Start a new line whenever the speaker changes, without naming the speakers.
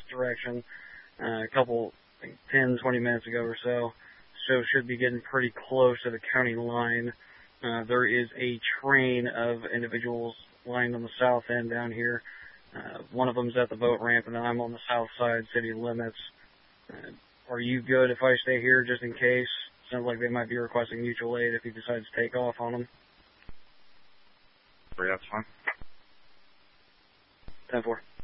direction a couple, I think 10, 20 minutes ago or so. So should be getting pretty close to the county line. There is a train of individuals lined on the south end down here. One of them's at the boat ramp, and then I'm on the south side, city limits. Are you good if I stay here just in case? Sounds like they might be requesting mutual aid if he decides to take off on them.
Yeah, that's fine.
10-4.